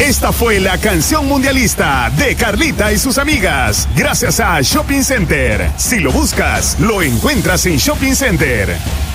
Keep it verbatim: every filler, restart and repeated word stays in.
Esta fue la canción mundialista de Carlita y sus amigas, gracias a Shopping Center. Si lo buscas, lo encuentras en Shopping Center.